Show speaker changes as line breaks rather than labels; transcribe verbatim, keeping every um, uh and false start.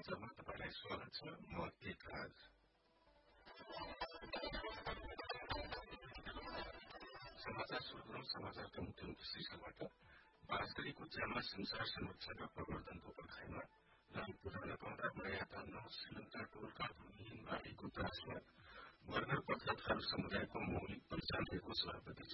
मञ्चमा तपाईलाई स्वागत छ। म एक राज। समाचार सुरु गरौं समाचारका मुख्य मुख्य शीर्षकबाट। बाँसगढीको च्यामा संसार संरक्षण र प्रवर्धनको पर्खाइमा ललितपुर रनकौंडा बढाया तन्न श्रीलंका टोलका भूमिहीन बाढीको त्रासमा वर्गर पत्रकार समुदायको मौलिक पहिचान रहेको सभापति